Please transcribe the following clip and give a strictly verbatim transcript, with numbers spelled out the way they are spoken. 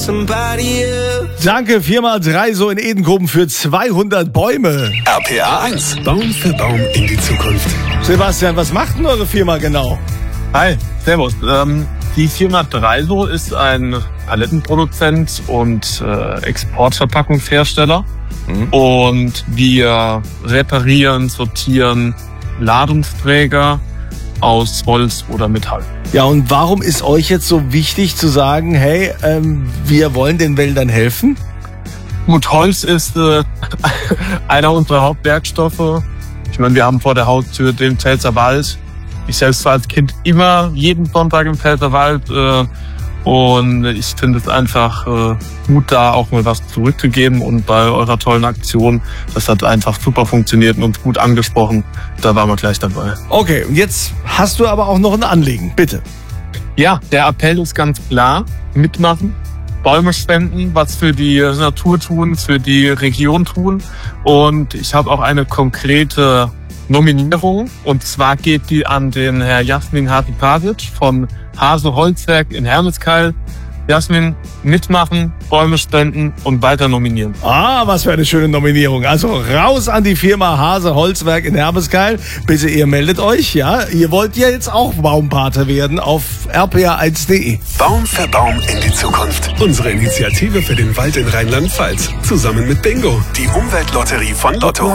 somebody else. Danke, viermal drei so in Edenkoben für zweihundert Bäume. R P R eins, Baum für Baum in die Zukunft. Sebastian, was macht denn eure Firma genau? Hi, servus. Ähm, die Firma Dreiso ist ein Palettenproduzent und äh, Exportverpackungshersteller. Mhm. Und wir reparieren, sortieren Ladungsträger aus Holz oder Metall. Ja, und warum ist euch jetzt so wichtig zu sagen, hey, ähm, wir wollen den Wäldern helfen? Gut, Holz ist äh, einer unserer Hauptwerkstoffe. Ich meine, wir haben vor der Haustür den Pfälzerwald. Ich selbst war als Kind immer jeden Sonntag im Pfälzerwald äh, und ich finde es einfach äh, gut, da auch mal was zurückzugeben, und bei eurer tollen Aktion, das hat einfach super funktioniert und uns gut angesprochen. Da waren wir gleich dabei. Okay, und jetzt hast du aber auch noch ein Anliegen, bitte. Ja, der Appell ist ganz klar: mitmachen, Bäume spenden, was für die Natur tun, für die Region tun. Und ich habe auch eine konkrete Nominierung, und zwar geht die an den Herr Jasmin Hatipasic von Hase Holzwerk in Hermeskeil. Jasmin, mitmachen, Bäume spenden und weiter nominieren. Ah, was für eine schöne Nominierung. Also raus an die Firma Hase Holzwerk in Hermeskeil. Bitte, ihr meldet euch, ja? Ihr wollt ja jetzt auch Baumpate werden auf r p r eins punkt d e. Baum für Baum in die Zukunft. Unsere Initiative für den Wald in Rheinland-Pfalz. Zusammen mit Bingo, die Umweltlotterie von Lotto.